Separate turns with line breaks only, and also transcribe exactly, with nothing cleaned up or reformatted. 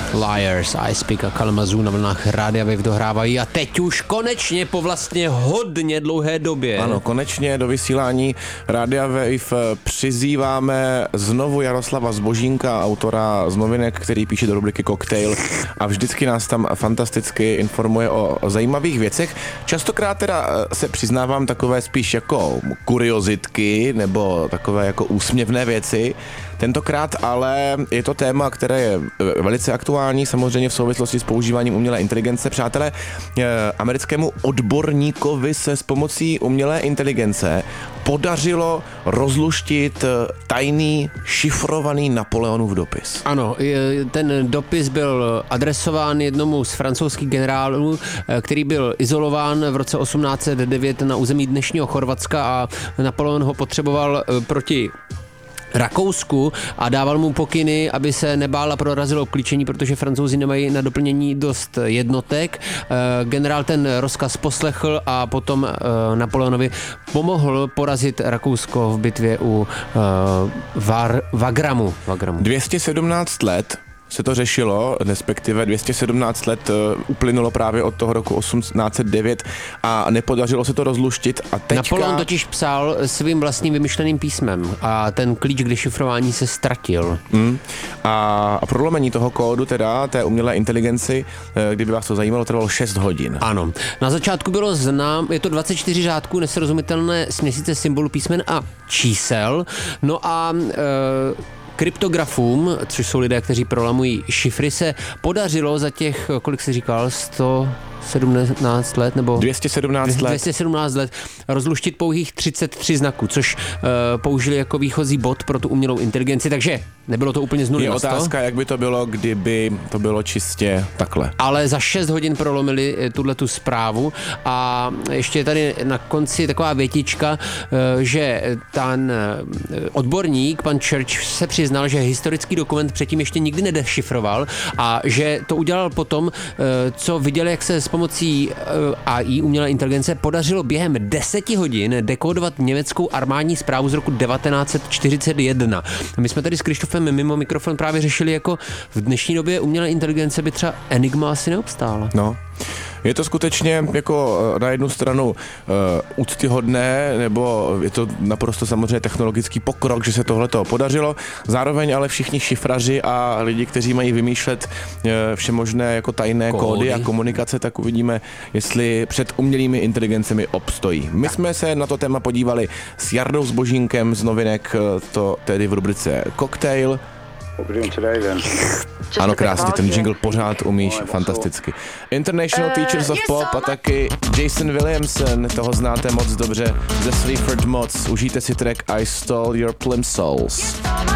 Liars, I Speak a Kalamazoo na vlnách Rádia Wave dohrávají a teď už konečně po vlastně hodně dlouhé době.
Ano, konečně do vysílání Rádia Wave přizýváme znovu Jaroslava Zbožínka, autora z novinek, který píše do rubriky Cocktail a vždycky nás tam fantasticky informuje o, o zajímavých věcech. Častokrát teda se přiznávám takové spíš jako kuriozitky nebo takové jako úsměvné věci. Tentokrát ale je to téma, které je velice aktuální, samozřejmě v souvislosti s používáním umělé inteligence. Přátelé, americkému odborníkovi se s pomocí umělé inteligence podařilo rozluštit tajný šifrovaný Napoleonův dopis.
Ano, ten dopis byl adresován jednomu z francouzských generálů, který byl izolován v roce osmnáct set devět na území dnešního Chorvatska a Napoleon ho potřeboval proti Rakousku a dával mu pokyny, aby se nebál a prorazilo obklíčení, protože Francouzi nemají na doplnění dost jednotek. Generál ten rozkaz poslechl a potom Napoleonovi pomohl porazit Rakousko v bitvě u Var, Wagramu. Wagramu.
dvě stě sedmnáct let se to řešilo, respektive dvě stě sedmnáct let uplynulo právě od toho roku osmnáct set devět a nepodařilo se to rozluštit a teďka...
Napoleon totiž psal svým vlastním vymyšleným písmem a ten klíč k dešifrování se ztratil.
Mm. A, a prolomení toho kódu teda, té umělé inteligenci, kdyby vás to zajímalo, trvalo šest hodin.
Ano. Na začátku bylo znám, je to dvacet čtyři řádků nesrozumitelné směsice symbolů, písmen a čísel. No a... E, kryptografům, což jsou lidé, kteří prolamují šifry, se podařilo za těch, kolik jsi říkal, sto sedmnáct let, nebo...
dvě stě sedmnáct let.
dvě stě sedmnáct let rozluštit pouhých třicet tři znaků, což uh, použili jako výchozí bod pro tu umělou inteligenci, takže nebylo to úplně z nuly
je
na sto.
otázka, jak by to bylo, kdyby to bylo čistě takhle.
Ale za šest hodin prolomili tuhletu zprávu a ještě je tady na konci taková větička, že ten odborník, pan Church, se přiznal, že historický dokument předtím ještě nikdy nedešifroval a že to udělal potom, co viděl, jak se s pomocí A I, umělé inteligence, podařilo během deseti hodin dekódovat německou armádní zprávu z roku devatenáct set čtyřicet jedna. My jsme tady s Krištofem mimo mikrofon právě řešili, jako v dnešní době umělé inteligence by třeba Enigma asi neobstála.
No. Je to skutečně jako na jednu stranu uh, úctyhodné, nebo je to naprosto samozřejmě technologický pokrok, že se tohleto podařilo. Zároveň ale všichni šifraři a lidi, kteří mají vymýšlet uh, všemožné jako tajné kódy. kódy a komunikace, tak uvidíme, jestli před umělými inteligencemi obstojí. My jsme se na to téma podívali s Jardou Zbožínkem z novinek, to tedy v rubrice Cocktail. Ano, krásně, ten jingle pořád umíš fantasticky. International Teachers of Pop a taky Jason Williamson, toho znáte moc dobře ze Sleaford Mods. Užijte si track I Stole Your Plimsolls.